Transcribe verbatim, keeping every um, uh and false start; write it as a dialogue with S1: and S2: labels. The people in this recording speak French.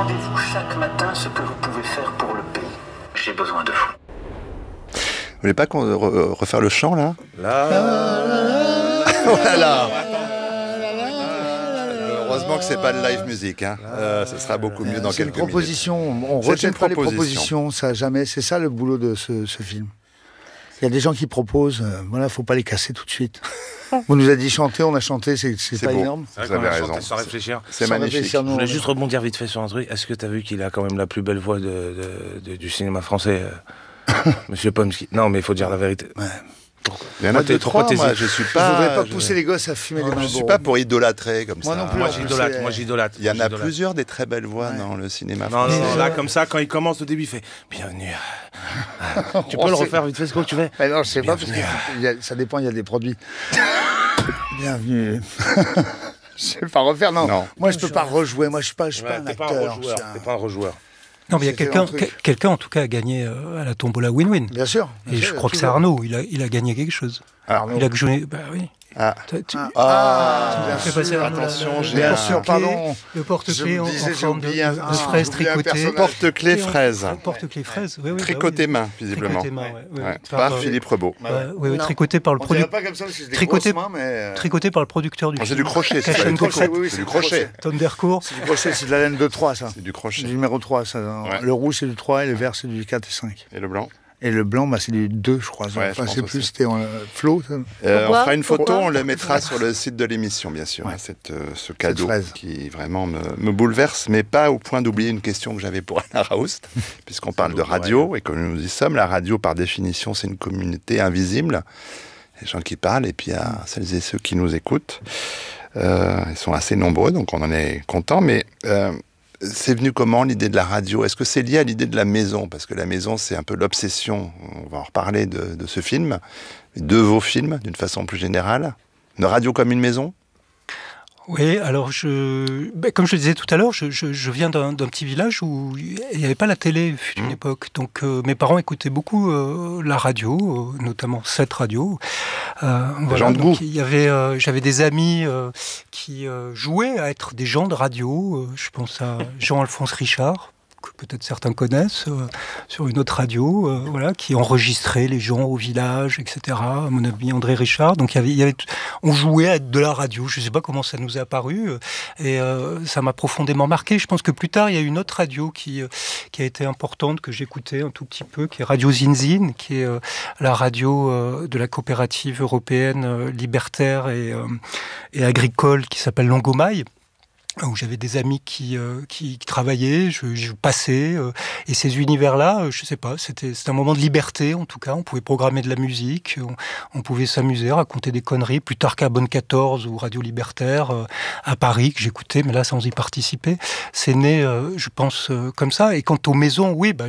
S1: Demandez-vous chaque matin ce que vous pouvez faire pour le pays. J'ai besoin de vous.
S2: Vous voulez pas qu'on re- refaire le chant là?
S3: Là,
S2: Voilà. Heureusement que c'est pas le live music, hein. Euh, ce sera beaucoup mieux dans
S4: C'est une
S2: quelques minutes.
S4: proposition, on
S2: C'est
S4: rejette
S2: une
S4: pas les
S2: proposition.
S4: propositions, ça jamais. C'est ça le boulot de ce, ce film. Il y a des gens qui proposent, euh, voilà, faut pas les casser tout de suite. On nous a dit chanter, on a chanté, c'est, c'est,
S2: C'est
S4: pas
S2: beau.
S4: énorme.
S3: c'est vrai
S2: Vous
S3: qu'on
S2: avez
S3: a
S2: raison.
S3: chanté sans réfléchir.
S2: C'est
S4: Sans
S2: magnifique.
S4: réfléchir,
S3: Je
S4: nous,
S3: voulais
S4: on-
S3: juste rebondir vite fait sur un truc. Est-ce que tu as vu qu'il a quand même la plus belle voix de, de- de- de- du cinéma français, euh, Monsieur Pomsky? Non, mais il faut dire la vérité.
S4: Ouais.
S2: Il y en a
S3: Moi,
S2: deux,
S3: t'es-
S2: trois,
S3: pourquoi
S2: moi
S3: t'hésites
S2: je suis
S4: Je
S2: pas...
S4: voudrais pas
S2: je-
S4: pousser les gosses à fumer les
S2: Je
S4: Marlboro.
S2: suis pas pour idolâtrer comme
S4: Moi
S2: ça.
S4: non plus,
S3: Moi,
S4: en
S3: j'idolâtre.
S4: c'est-
S3: Moi, j'idolâtre.
S2: Il y en
S3: Moi,
S2: a
S3: j'idolâtre.
S2: plusieurs des très belles voix
S4: Ouais.
S2: dans le cinéma
S3: Non, non,
S2: français.
S3: non, là, comme ça, quand il commence au début, il fait bienvenue. Tu peux
S4: On
S3: le
S4: sait-
S3: refaire vite fait ce que tu veux.
S4: Mais non, je sais pas, parce que
S3: Bienvenue.
S4: il y a- ça dépend, il y a des produits. Bienvenue. Je vais pas refaire, non.
S2: Non.
S4: Moi, je peux pas rejouer. Moi, je suis pas, je suis pas
S3: Ouais,
S4: un
S3: T'es pas un
S4: acteur.
S3: rejoueur.
S4: je suis un-
S3: T'es pas un rejoueur.
S5: Non, mais il y a
S4: C'était
S5: quelqu'un,
S4: un truc.
S5: que- quelqu'un en tout cas a gagné euh, à la tombola win-win.
S4: Bien sûr.
S5: Et je crois que c'est Arnaud. Il a, il a gagné quelque chose.
S4: Arnaud.
S5: Il a joué. Bah oui.
S2: Ah.
S5: Tu- tu-
S4: Ah,
S2: Ah,
S4: bien
S5: fais
S4: sûr.
S5: passer Arnaud,
S2: attention,
S5: là,
S2: j'ai
S5: le
S4: Bien
S2: un-
S4: sûr,
S5: porte-clés-
S4: pardon.
S5: Le porte-clés
S4: Je
S5: en,
S4: me disais,
S5: en
S4: j'ai
S5: forme de,
S4: oublié un-
S5: de
S4: ah,
S5: fraise
S4: j'ai oublié un
S5: tricotée.
S4: personnage.
S2: Porte-clés
S5: Et on-
S2: fraise.
S5: Porte-clés fraises. Oui, oui, bah
S2: Tricoté
S5: oui.
S2: main, visiblement.
S5: Tricoté main, ouais, ouais,
S2: Ouais.
S5: par,
S2: Par
S5: euh,
S2: Philippe Rebaud.
S5: bah, oui, oui,
S4: Non.
S5: tricoté par le
S4: On dirait
S5: producteur.
S4: pas comme ça, parce que c'est des
S5: Tricoté-
S4: grosses mains, mais... euh,
S5: Tricoté par le producteur du
S2: C'est
S5: film.
S2: du crochet, c'est
S5: Cash
S2: pas
S5: and
S2: du
S5: Crochet.
S2: crochet.
S4: Oui,
S2: C'est
S4: c'est
S2: du
S4: du
S2: crochet.
S5: Thundercourt.
S4: C'est du crochet, c'est de la laine de trois, ça.
S2: C'est du
S4: C'est
S2: crochet.
S4: du numéro trois, ça.
S2: Ouais.
S4: Le rouge, c'est du trois, et le vert, c'est du quatre et cinq.
S2: Et le blanc?
S4: Et le blanc, bah, c'est du deux, je crois.
S2: Ouais, je
S4: enfin,
S2: pense
S4: je sais plus,
S2: aussi.
S4: c'était en euh, Flo. ça.
S2: Euh, on
S6: Pourquoi
S2: fera une photo,
S6: Pourquoi
S2: on le mettra sur le site de l'émission, bien sûr,
S4: Ouais.
S2: hein, cette, euh, ce cadeau
S4: fraise.
S2: qui vraiment me, me bouleverse, mais pas au point d'oublier une question que j'avais pour Alain Raoust, puisqu'on parle de radio et que nous y sommes. La radio, par définition, c'est une communauté invisible. Les gens qui parlent, et puis il y a celles et ceux qui nous écoutent. Euh, ils sont assez nombreux, donc on en est content, mais... euh, c'est venu comment l'idée de la radio? Est-ce que c'est lié à l'idée de la maison? Parce que la maison, c'est un peu l'obsession, on va en reparler de, de ce film, de vos films, d'une façon plus générale. Une radio comme une maison?
S5: Oui, alors je, ben, comme je le disais tout à l'heure, je, je, je viens d'un, d'un petit village où il n'y avait pas la télé fut une
S2: Mmh.
S5: époque. Donc euh, mes parents écoutaient beaucoup euh, la radio, euh, notamment cette radio. Euh, voilà,
S2: gens de
S5: donc
S2: goût.
S5: il y avait, euh, j'avais des amis euh, qui euh, jouaient à être des gens de radio. Euh, je pense à Jean-Alphonse Richard, que peut-être certains connaissent, euh, sur une autre radio, euh, voilà, qui enregistrait les gens au village, et cetera. À mon ami André Richard. Donc il y avait, il y avait, on jouait à de la radio. Je ne sais pas comment ça nous est apparu, euh, et euh, ça m'a profondément marqué. Je pense que plus tard, il y a une autre radio qui, euh, qui a été importante, que j'écoutais un tout petit peu, qui est Radio Zinzin, qui est euh, la radio euh, de la coopérative européenne euh, libertaire et, euh, et agricole, qui s'appelle Longomaille, où j'avais des amis qui, euh, qui, qui travaillaient, je, je passais, euh, et ces univers-là, euh, je sais pas, c'était, c'était un moment de liberté, en tout cas, on pouvait programmer de la musique, on, on pouvait s'amuser, raconter des conneries, plus tard qu'à Bonne quatorze ou Radio Libertaire, euh, à Paris, que j'écoutais, mais là, sans y participer, c'est né, euh, je pense, euh, comme ça. Et quant aux maisons, oui, bah,